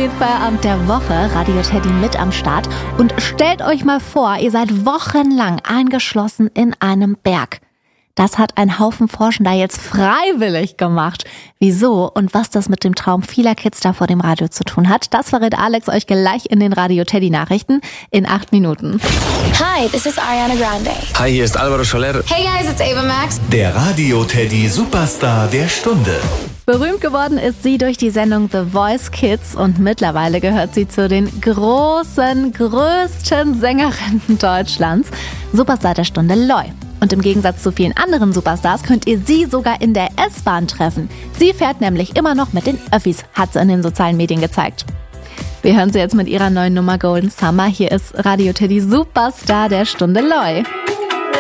neuen Feierabend der Woche. Radio Teddy mit am Start. Und stellt euch mal vor, ihr seid wochenlang eingeschlossen in einem Berg. Das hat ein Haufen Forschender jetzt freiwillig gemacht. Wieso und was das mit dem Traum vieler Kids da vor dem Radio zu tun hat, das verrät Alex euch gleich in den Radio Teddy Nachrichten in 8 Minuten. Hi, this is Ariana Grande. Hi, hier ist Alvaro Soler. Hey guys, it's Ava Max. Der Radio Teddy Superstar der Stunde. Berühmt geworden ist sie durch die Sendung The Voice Kids und mittlerweile gehört sie zu den größten Sängerinnen Deutschlands. Superstar der Stunde Loi. Und im Gegensatz zu vielen anderen Superstars könnt ihr sie sogar in der S-Bahn treffen. Sie fährt nämlich immer noch mit den Öffis, hat sie in den sozialen Medien gezeigt. Wir hören sie jetzt mit ihrer neuen Nummer Golden Summer. Hier ist Radio Teddy Superstar der Stunde Loi.